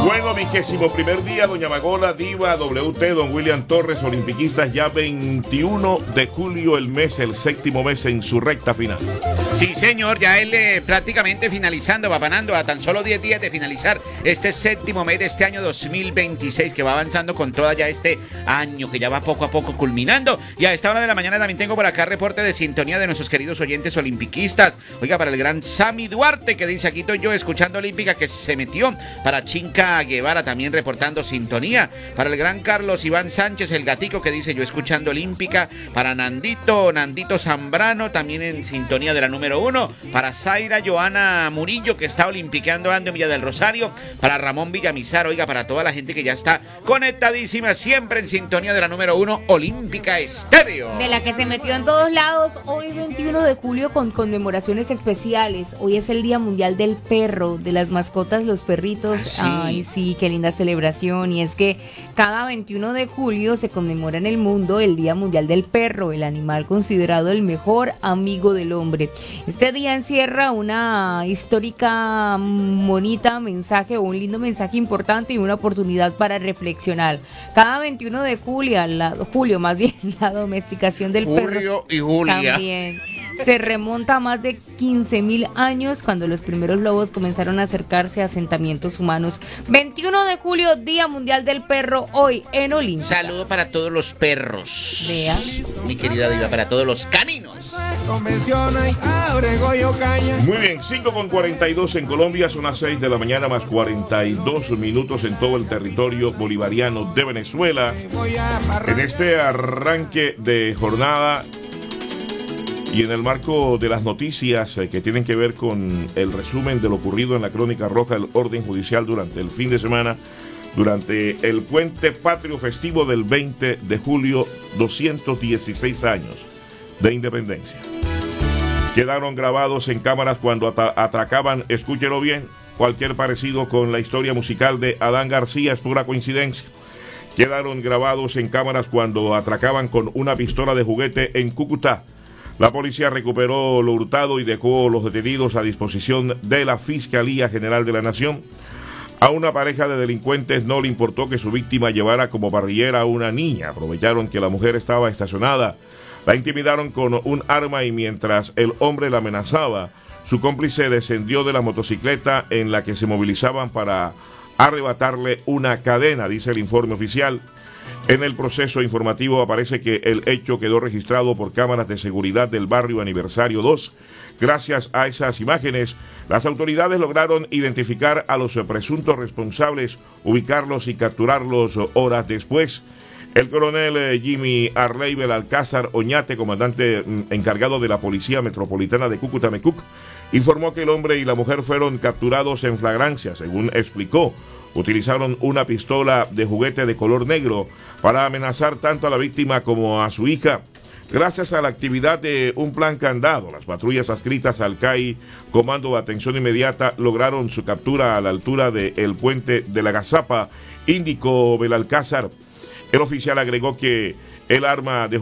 Bueno, 21º día, doña Magola, Diva, WT, don William Torres, olimpiquistas, ya 21 de julio, el séptimo mes en su recta final. Sí, señor, ya él prácticamente finalizando, va ganando a tan solo 10 días de finalizar este séptimo mes de este año 2026, que va avanzando con toda ya este año, que ya va poco a poco culminando. Y a esta hora de la mañana también tengo por acá reporte de sintonía de nuestros queridos oyentes olimpiquistas. Oiga, para el gran Sammy Duarte, que dice, aquí estoy yo escuchando Olímpica, que se metió. Para Chinca Guevara también reportando sintonía. Para el gran Carlos Iván Sánchez, el gatico, que dice, yo escuchando Olímpica. Para Nandito Zambrano, también en sintonía de la número 1. Para Zaira Joana Murillo, que está olimpiqueando ando en Villa del Rosario. Para Ramón Villamizar, oiga, para toda la gente que ya está conectadísima, siempre en sintonía de la número 1, Olímpica Estéreo. De la que se metió en todos lados, hoy 21 de julio con conmemoraciones especiales. Hoy es el Día Mundial del Perro, de las mascotas, los perritos. Sí. Ay, sí, qué linda celebración. Y es que cada 21 de julio se conmemora en el mundo el Día Mundial del Perro, el animal considerado el mejor amigo del hombre. Este día encierra una histórica, bonita mensaje, o un lindo mensaje importante y una oportunidad para reflexionar. Cada 21 de julio, la domesticación del perro Julio y Julia. también se remonta a más de 15.000 años, cuando los primeros lobos comenzaron a acercarse a asentamientos humanos. 21 de julio, Día Mundial del Perro, hoy en Olimpia. Saludo para todos los perros. Vea. Mi querida Diva, para todos los caninos. Muy bien, 5:42 en Colombia, son las 6 de la mañana más 42 minutos en todo el territorio bolivariano de Venezuela. En este arranque de jornada y en el marco de las noticias que tienen que ver con el resumen de lo ocurrido en la Crónica Roja del orden judicial durante el fin de semana, durante el puente patrio festivo del 20 de julio, 216 años de independencia. Quedaron grabados en cámaras cuando atracaban, escúchelo bien, cualquier parecido con la historia musical de Adán García es pura coincidencia. Quedaron grabados en cámaras cuando atracaban con una pistola de juguete en Cúcuta. La policía recuperó lo hurtado y dejó los detenidos a disposición de la Fiscalía General de la Nación. A una pareja de delincuentes no le importó que su víctima llevara como parrillera a una niña. Aprovecharon que la mujer estaba estacionada, la intimidaron con un arma y mientras el hombre la amenazaba, su cómplice descendió de la motocicleta en la que se movilizaban para arrebatarle una cadena, dice el informe oficial. En el proceso informativo aparece que el hecho quedó registrado por cámaras de seguridad del barrio Aniversario 2. Gracias a esas imágenes, las autoridades lograron identificar a los presuntos responsables, ubicarlos y capturarlos horas después. El coronel Jimmy Arley Belalcázar Oñate, comandante encargado de la Policía Metropolitana de Cúcuta, MECUC, informó que el hombre y la mujer fueron capturados en flagrancia. Según explicó, utilizaron una pistola de juguete de color negro para amenazar tanto a la víctima como a su hija. Gracias a la actividad de un plan candado, las patrullas adscritas al CAI, Comando de Atención Inmediata, lograron su captura a la altura del puente de la Gazapa, indicó Belalcázar. El oficial agregó que el arma de